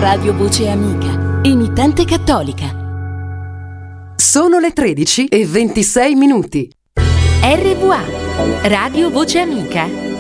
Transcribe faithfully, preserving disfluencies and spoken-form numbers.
Radio Voce Amica, emittente cattolica. Sono le tredici e ventisei minuti. R V A, Radio Voce Amica.